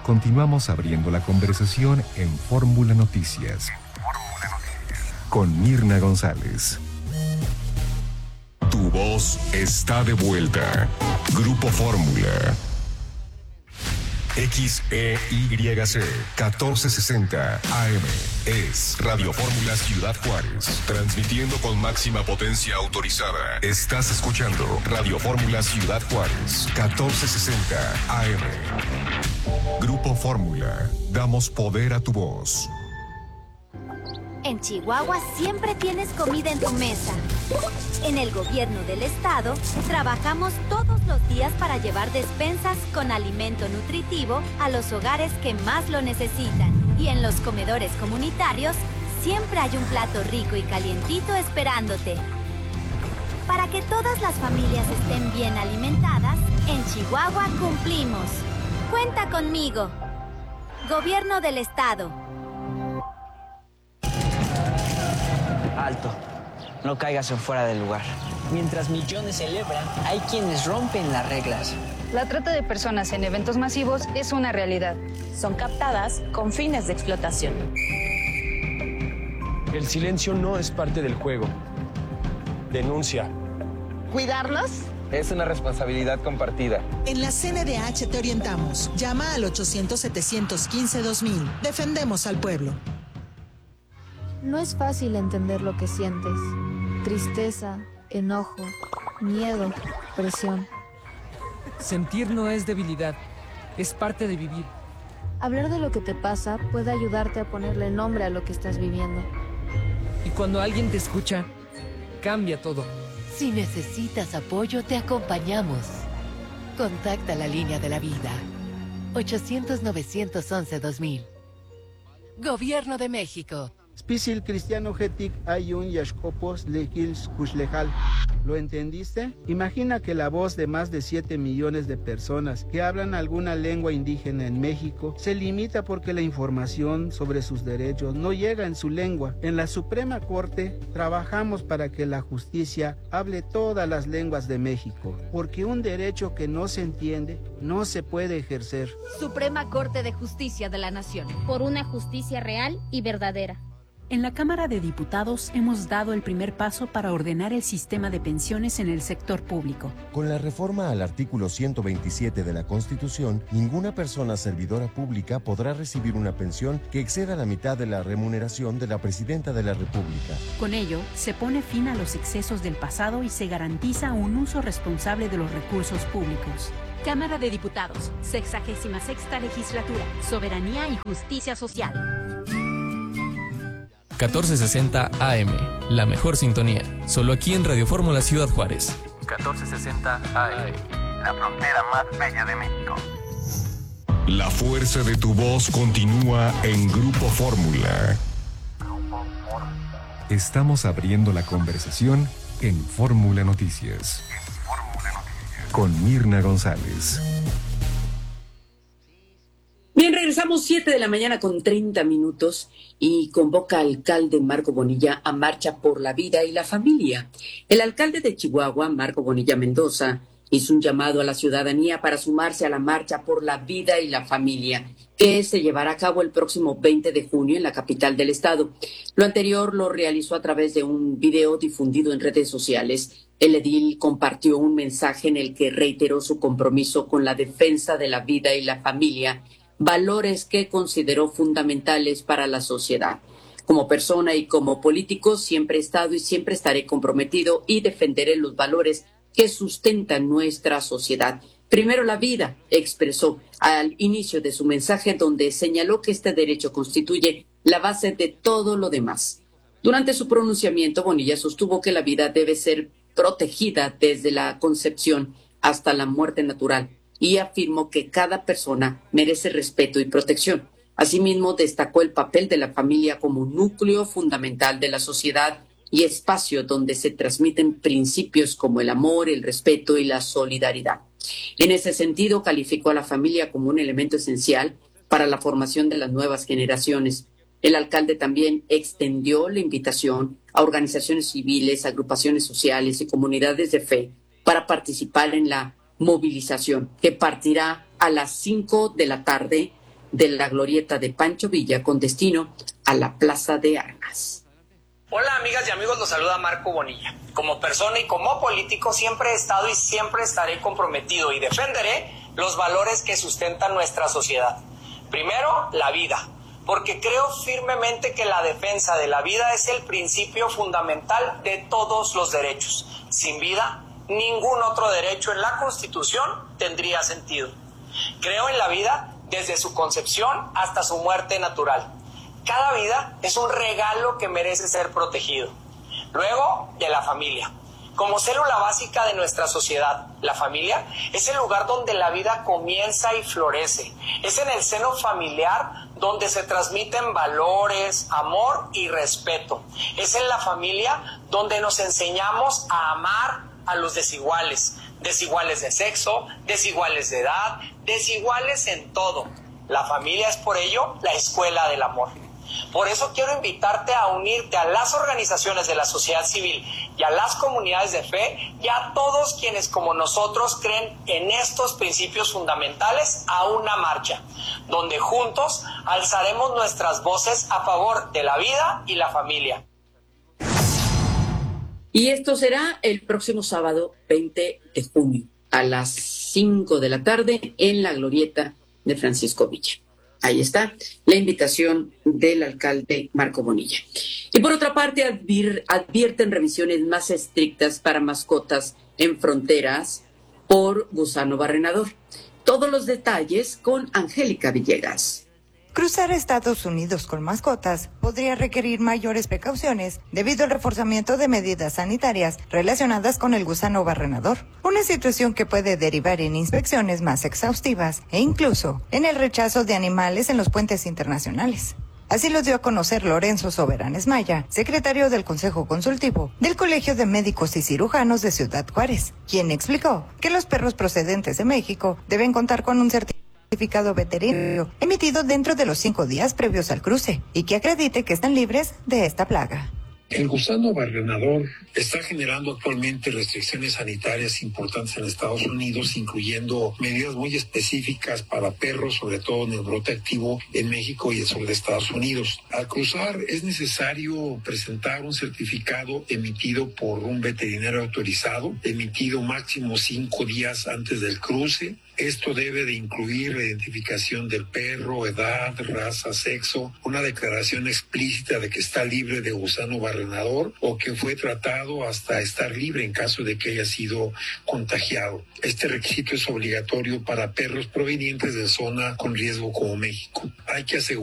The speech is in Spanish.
Continuamos abriendo la conversación en Fórmula Noticias. Con Mirna González. Tu voz está de vuelta. Grupo Fórmula. XEYC 1460 AM es Radio Fórmula Ciudad Juárez, transmitiendo con máxima potencia autorizada. Estás escuchando Radio Fórmula Ciudad Juárez 1460 AM. Grupo Fórmula, damos poder a tu voz. En Chihuahua siempre tienes comida en tu mesa. En el gobierno del estado, trabajamos todos los días para llevar despensas con alimento nutritivo a los hogares que más lo necesitan. Y en los comedores comunitarios, siempre hay un plato rico y calientito esperándote. Para que todas las familias estén bien alimentadas, en Chihuahua cumplimos. Cuenta conmigo. Gobierno del estado. Alto, no caigas en fuera del lugar. Mientras millones celebran, hay quienes rompen las reglas. La trata de personas en eventos masivos es una realidad. Son captadas con fines de explotación. El silencio no es parte del juego. Denuncia. ¿Cuidarlos? Es una responsabilidad compartida. En la CNDH te orientamos. Llama al 800-715-2000. Defendemos al pueblo. No es fácil entender lo que sientes. Tristeza, enojo, miedo, presión. Sentir no es debilidad, es parte de vivir. Hablar de lo que te pasa puede ayudarte a ponerle nombre a lo que estás viviendo. Y cuando alguien te escucha, cambia todo. Si necesitas apoyo, te acompañamos. Contacta la línea de la vida. 800-911-2000. Gobierno de México. Spisil cristiano getic ayun yashkopos lejils kushlejal. ¿Lo entendiste? Imagina que la voz de más de 7 millones de personas que hablan alguna lengua indígena en México se limita porque la información sobre sus derechos no llega en su lengua. En la Suprema Corte trabajamos para que la justicia hable todas las lenguas de México, porque un derecho que no se entiende no se puede ejercer. Suprema Corte de Justicia de la Nación. Por una justicia real y verdadera. En la Cámara de Diputados hemos dado el primer paso para ordenar el sistema de pensiones en el sector público. Con la reforma al artículo 127 de la Constitución, ninguna persona servidora pública podrá recibir una pensión que exceda la mitad de la remuneración de la Presidenta de la República. Con ello, se pone fin a los excesos del pasado y se garantiza un uso responsable de los recursos públicos. Cámara de Diputados, 66ª Legislatura, Soberanía y Justicia Social. 1460 AM, la mejor sintonía, solo aquí en Radio Fórmula Ciudad Juárez. 1460 AM, la frontera más bella de México. La fuerza de tu voz continúa en Grupo Fórmula. Estamos abriendo la conversación en Fórmula Noticias. Con Mirna González. Bien, regresamos 7 de la mañana con 30 minutos y convoca al alcalde Marco Bonilla a marcha por la vida y la familia. El alcalde de Chihuahua, Marco Bonilla Mendoza, hizo un llamado a la ciudadanía para sumarse a la marcha por la vida y la familia, que se llevará a cabo el próximo 20 de junio en la capital del estado. Lo anterior lo realizó a través de un video difundido en redes sociales. El edil compartió un mensaje en el que reiteró su compromiso con la defensa de la vida y la familia, valores que consideró fundamentales para la sociedad. Como persona y como político siempre he estado y siempre estaré comprometido y defenderé los valores que sustentan nuestra sociedad. Primero la vida, expresó al inicio de su mensaje, donde señaló que este derecho constituye la base de todo lo demás. Durante su pronunciamiento, Bonilla sostuvo que la vida debe ser protegida desde la concepción hasta la muerte natural, y afirmó que cada persona merece respeto y protección. Asimismo, destacó el papel de la familia como núcleo fundamental de la sociedad y espacio donde se transmiten principios como el amor, el respeto y la solidaridad. En ese sentido, calificó a la familia como un elemento esencial para la formación de las nuevas generaciones. El alcalde también extendió la invitación a organizaciones civiles, agrupaciones sociales y comunidades de fe para participar en la movilización, que partirá a las 5 de la tarde de la glorieta de Pancho Villa con destino a la Plaza de Armas. Hola amigas y amigos, los saluda Marco Bonilla. Como persona y como político siempre he estado y siempre estaré comprometido y defenderé los valores que sustentan nuestra sociedad. Primero, la vida, porque creo firmemente que la defensa de la vida es el principio fundamental de todos los derechos. Sin vida, ningún otro derecho en la Constitución tendría sentido. Creo en la vida desde su concepción hasta su muerte natural. Cada vida es un regalo que merece ser protegido. Luego, de la familia. Como célula básica de nuestra sociedad, la familia es el lugar donde la vida comienza y florece. Es en el seno familiar donde se transmiten valores, amor y respeto. Es en la familia donde nos enseñamos a amar a los desiguales. Desiguales de sexo, desiguales de edad, desiguales en todo. La familia es por ello la escuela del amor. Por eso quiero invitarte a unirte a las organizaciones de la sociedad civil y a las comunidades de fe y a todos quienes como nosotros creen en estos principios fundamentales a una marcha, donde juntos alzaremos nuestras voces a favor de la vida y la familia. Y esto será el próximo sábado 20 de junio a las 5 de la tarde en la glorieta de Francisco Villa. Ahí está la invitación del alcalde Marco Bonilla. Y por otra parte, advierten revisiones más estrictas para mascotas en fronteras por gusano barrenador. Todos los detalles con Angélica Villegas. Cruzar Estados Unidos con mascotas podría requerir mayores precauciones debido al reforzamiento de medidas sanitarias relacionadas con el gusano barrenador, una situación que puede derivar en inspecciones más exhaustivas e incluso en el rechazo de animales en los puentes internacionales. Así lo dio a conocer Lorenzo Soberanes Maya, secretario del Consejo Consultivo del Colegio de Médicos y Cirujanos de Ciudad Juárez, quien explicó que los perros procedentes de México deben contar con un certificado veterinario emitido dentro de los 5 días previos al cruce y que acredite que están libres de esta plaga. El gusano barrenador está generando actualmente restricciones sanitarias importantes en Estados Unidos, incluyendo medidas muy específicas para perros, sobre todo en el brote activo en México y el sur de Estados Unidos. Al cruzar es necesario presentar un certificado emitido por un veterinario autorizado, emitido máximo 5 días antes del cruce. Esto debe de incluir la identificación del perro, edad, raza, sexo, una declaración explícita de que está libre de gusano barrenador o que fue tratado hasta estar libre en caso de que haya sido contagiado. Este requisito es obligatorio para perros provenientes de zona con riesgo como México. Hay que asegurar